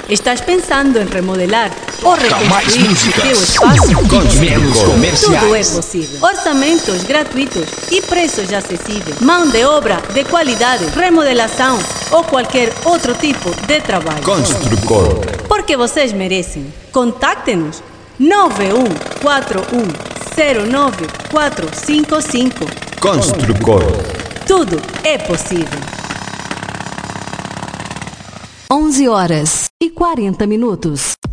Estás pensando em remodelar ou Mais reconstruir o músicas. teu espaço? Menos comerciais. Tudo é possível. Orçamentos gratuitos e preços acessíveis. Mão de obra de qualidade, remodelação ou qualquer outro tipo de trabalho. Construcor. Porque vocês merecem. Contacte-nos 9141094455. Construcor. Tudo é possível. 11 horas e 40 minutos.